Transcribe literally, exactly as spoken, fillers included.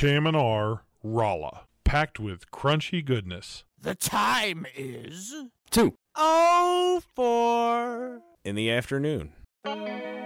K M N R Rolla, packed with crunchy goodness. The time is Two oh four in the afternoon.